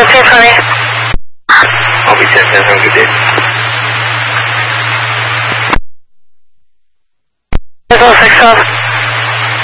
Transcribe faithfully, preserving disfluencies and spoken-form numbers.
ten for me. I'll be ten ten, have a good day. Visual six twelve.